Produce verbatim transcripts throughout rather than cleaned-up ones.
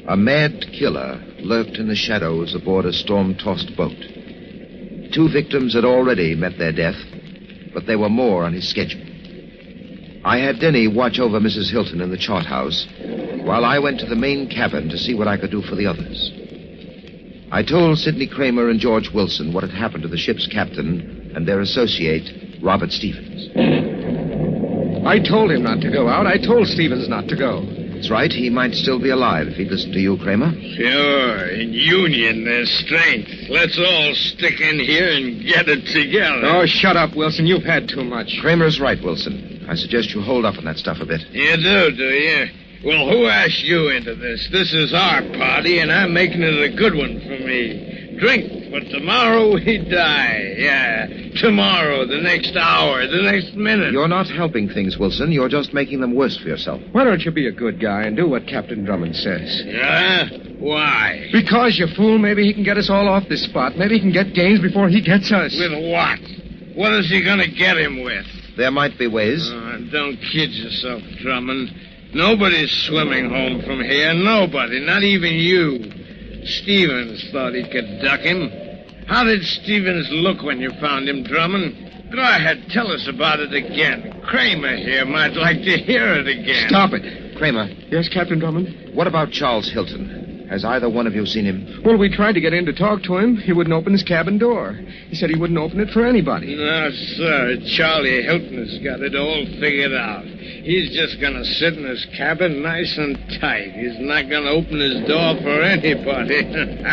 A mad killer lurked in the shadows aboard a storm-tossed boat. Two victims had already met their death, but there were more on his schedule. I had Denny watch over Missus Hilton in the chart house, while I went to the main cabin to see what I could do for the others. I told Sidney Kramer and George Wilson what had happened to the ship's captain and their associate, Robert Stevens. I told him not to go out. I told Stevens not to go. That's right. He might still be alive if he'd listened to you, Kramer. Sure. In union, there's strength. Let's all stick in here and get it together. Oh, shut up, Wilson. You've had too much. Kramer's right, Wilson. I suggest you hold up on that stuff a bit. You do, do you? Well, who asked you into this? This is our party, and I'm making it a good one for me. Drink, but tomorrow we die. Yeah, tomorrow, the next hour, the next minute. You're not helping things, Wilson. You're just making them worse for yourself. Why don't you be a good guy and do what Captain Drummond says? Yeah? Why? Because, you fool, maybe he can get us all off this spot. Maybe he can get Gaines before he gets us. With what? What is he going to get him with? There might be ways. Oh, don't kid yourself, Drummond. Nobody's swimming home from here. Nobody. Not even you. Stevens thought he could duck him. How did Stevens look when you found him, Drummond? Go ahead, tell us about it again. Kramer here might like to hear it again. Stop it. Kramer. Yes, Captain Drummond? What about Charles Hilton? Has either one of you seen him? Well, we tried to get in to talk to him. He wouldn't open his cabin door. He said he wouldn't open it for anybody. No, sir. Charlie Hilton's got it all figured out. He's just going to sit in his cabin nice and tight. He's not going to open his door for anybody.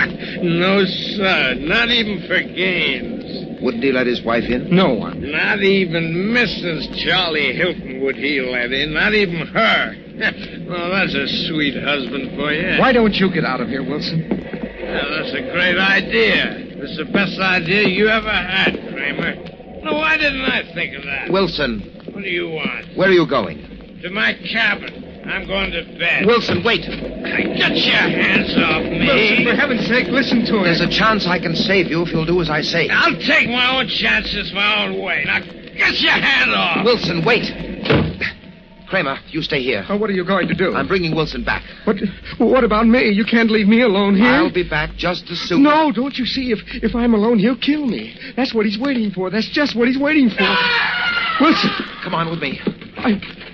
No, sir. Not even for Gaines. Wouldn't he let his wife in? No one. Not even Missus Charlie Hilton would he let in. Not even her. Well, that's a sweet husband for you. Why don't you get out of here, Wilson? Well, that's a great idea. It's the best idea you ever had, Kramer. No, why didn't I think of that? Wilson. What do you want? Where are you going? To my cabin. I'm going to bed. Wilson, wait. Get your hands off me. Wilson, for heaven's sake, listen to him. There's a chance I can save you if you'll do as I say. I'll take my own chances my own way. Now, get your hand off. Wilson, wait. Kramer, you stay here. Oh, what are you going to do? I'm bringing Wilson back. What, what about me? You can't leave me alone here. I'll be back just as soon. No, don't you see? If, if I'm alone, he'll kill me. That's what he's waiting for. That's just what he's waiting for. Wilson. Come on with me. I...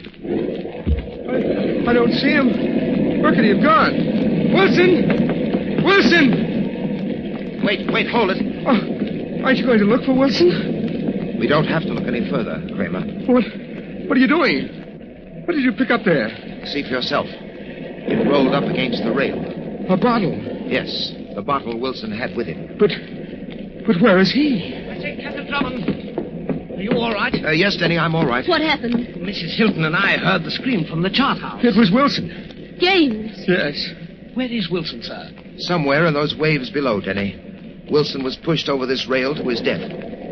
I, I don't see him. Where could he have gone? Wilson! Wilson! Wait, wait, hold it. Oh, aren't you going to look for Wilson? We don't have to look any further, Kramer. What, what are you doing? What did you pick up there? See for yourself. It rolled up against the rail. A bottle? Yes, the bottle Wilson had with him. But, but where is he? I say, Captain Drummond, are you all right? Uh, yes, Denny, I'm all right. What happened? Missus Hilton and I heard the scream from the chart house. It was Wilson. Gaines. Yes. Where is Wilson, sir? Somewhere in those waves below, Denny. Wilson was pushed over this rail to his death.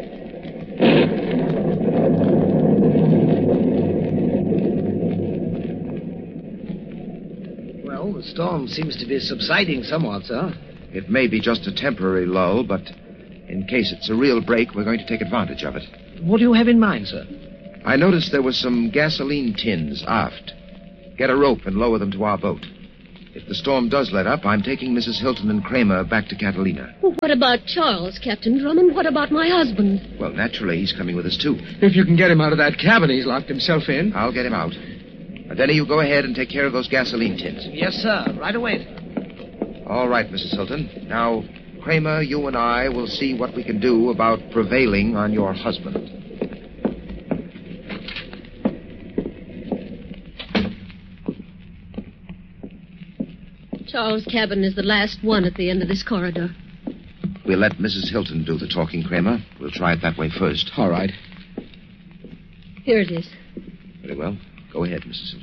Well, the storm seems to be subsiding somewhat, sir. It may be just a temporary lull, but in case it's a real break, we're going to take advantage of it. What do you have in mind, sir? I noticed there were some gasoline tins aft. Get a rope and lower them to our boat. If the storm does let up, I'm taking Missus Hilton and Kramer back to Catalina. Well, what about Charles, Captain Drummond? What about my husband? Well, naturally, he's coming with us, too. If you can get him out of that cabin he's locked himself in. I'll get him out. Now, Denny, you go ahead and take care of those gasoline tins. Yes, sir. Right away, sir. All right, Missus Hilton. Now, Kramer, you and I will see what we can do about prevailing on your husband. Charles' cabin is the last one at the end of this corridor. We'll let Missus Hilton do the talking, Kramer. We'll try it that way first. All right. Here it is. Very well. Go ahead, Missus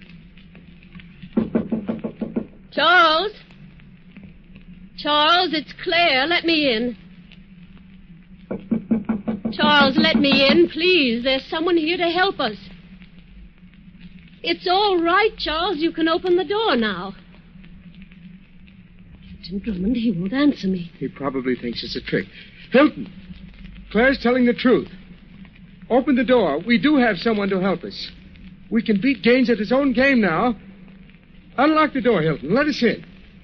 Hilton. Charles? Charles, it's Claire. Let me in. Charles, let me in, please. There's someone here to help us. It's all right, Charles. You can open the door now. Captain Drummond, he won't answer me. He probably thinks it's a trick. Hilton, Claire's telling the truth. Open the door. We do have someone to help us. We can beat Gaines at his own game now. Unlock the door, Hilton. Let us in.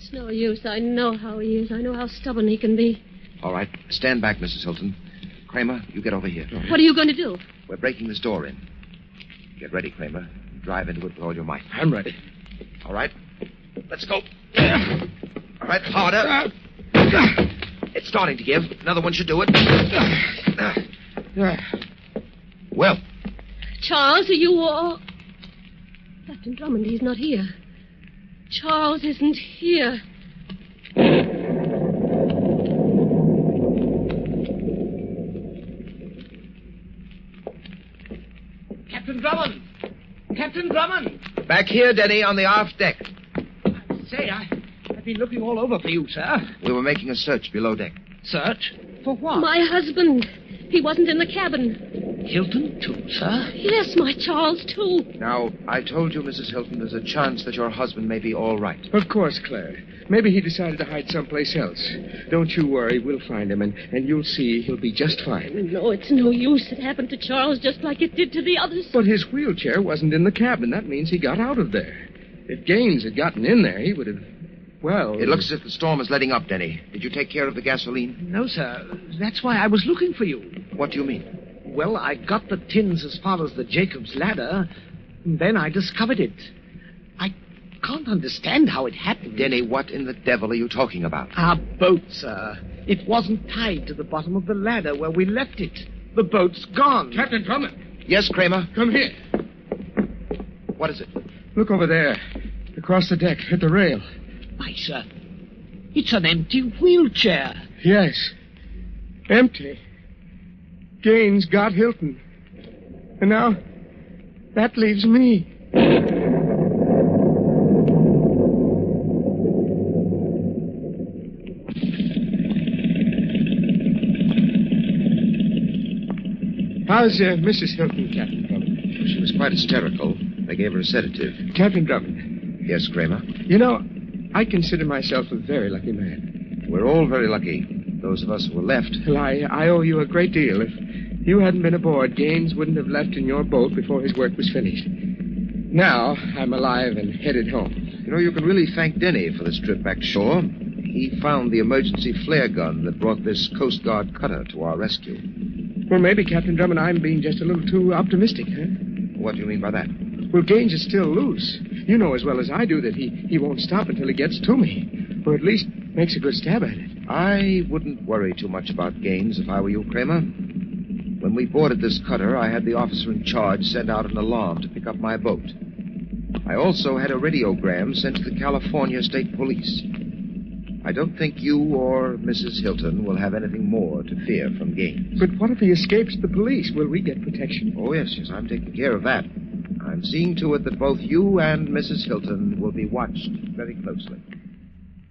It's no use. I know how he is. I know how stubborn he can be. All right. Stand back, Missus Hilton. Kramer, you get over here. What are you going to do? We're breaking this door in. Get ready, Kramer. Drive into it with all your might. I'm ready. All right. Let's go. All right, harder. It's starting to give. Another one should do it. Well, Charles, are you all... Captain Drummond, he's not here. Charles isn't here. Captain Drummond! Captain Drummond! back here, Denny, on the aft deck. I say, I, I've been looking all over for you, sir. We were making a search below deck. Search? For what? My husband. He wasn't in the cabin. Hilton, too, sir? Yes, my Charles, too. Now, I told you, Missus Hilton, there's a chance that your husband may be all right. Of course, Claire. Maybe he decided to hide someplace else. Don't you worry. We'll find him, and, and you'll see he'll be just fine. No, it's no use. It happened to Charles just like it did to the others. But his wheelchair wasn't in the cabin. That means he got out of there. If Gaines had gotten in there, he would have... Well... It looks as if the storm is letting up, Denny. Did you take care of the gasoline? No, sir. That's why I was looking for you. What do you mean? Well, I got the tins as far as the Jacob's Ladder, and then I discovered it. I can't understand how it happened. Denny, what in the devil are you talking about? Our boat, sir. It wasn't tied to the bottom of the ladder where we left it. The boat's gone. Captain Drummond, Yes, Kramer? come here. What is it? Look over there. Across the deck, at the rail. Why, sir, it's an empty wheelchair. Yes. Empty. Gaines got Hilton. And now, that leaves me. How's uh, Missus Hilton, Captain Drummond? She was quite hysterical. They gave her a sedative. Captain Drummond, Yes, Kramer? you know, I consider myself a very lucky man. We're all very lucky. Those of us who were left. Well, I, I owe you a great deal. If you hadn't been aboard, Gaines wouldn't have left in your boat before his work was finished. Now, I'm alive and headed home. You know, you can really thank Denny for this trip back shore. He found the emergency flare gun that brought this Coast Guard cutter to our rescue. Well, maybe, Captain Drummond, I'm being just a little too optimistic, huh? What do you mean by that? Well, Gaines is still loose. You know as well as I do that he, he won't stop until he gets to me. Or at least makes a good stab at it. I wouldn't worry too much about Gaines if I were you, Kramer. When we boarded this cutter, I had the officer in charge send out an alarm to pick up my boat. I also had a radiogram sent to the California State Police. I don't think you or Missus Hilton will have anything more to fear from Gaines. But what if he escapes the police? Will we get protection? Oh, yes, yes, I'm taking care of that. I'm seeing to it that both you and Missus Hilton will be watched very closely.